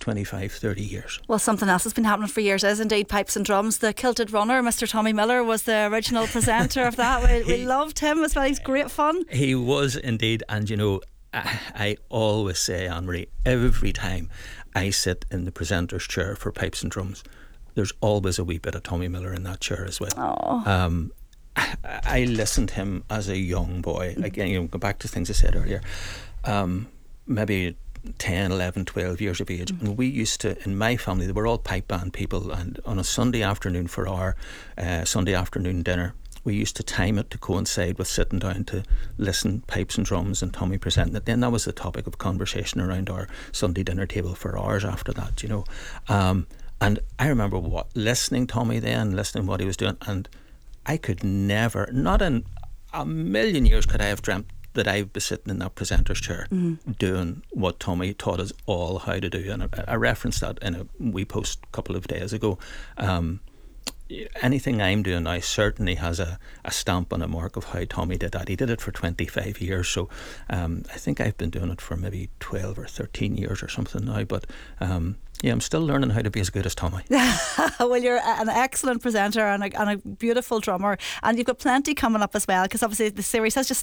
25, 30 years. Well, something else has been happening for years is indeed Pipes and Drums. The Kilted Runner, Mr. Tommy Miller, was the original presenter of that. We loved him as well. He's great fun. He was indeed. And I always say, Anne-Marie, every time I sit in the presenter's chair for Pipes and Drums, there's always a wee bit of Tommy Miller in that chair as well. I listened to him as a young boy. Again, go back to things I said earlier. Maybe 10, 11, 12 years of age. And we used to, in my family, they were all pipe band people, and on a Sunday afternoon for our Sunday afternoon dinner, we used to time it to coincide with sitting down to listen Pipes and Drums and Tommy presenting it. Then that was the topic of conversation around our Sunday dinner table for hours after that, and I remember listening Tommy then, listening what he was doing, and I could never, not in a million years could I have dreamt that I'd be sitting in that presenter's chair doing what Tommy taught us all how to do. And I referenced that in a wee post a couple of days ago. Anything I'm doing now certainly has a stamp and a mark of how Tommy did that. He did it for 25 years, so I think I've been doing it for maybe 12 or 13 years or something now, but I'm still learning how to be as good as Tommy. Well, you're an excellent presenter and a beautiful drummer, and you've got plenty coming up as well, because obviously the series has just